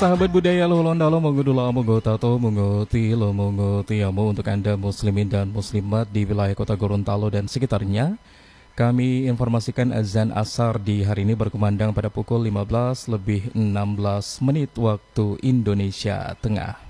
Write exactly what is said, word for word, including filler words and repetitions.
sahabat budaya lo londalo mengudula monggo tato monggo tilo monggo tiamo untuk Anda muslimin dan muslimat di wilayah kota Gorontalo dan sekitarnya. Kami informasikan azan asar di hari ini berkumandang pada pukul lima belas lebih enam belas menit waktu Indonesia Tengah.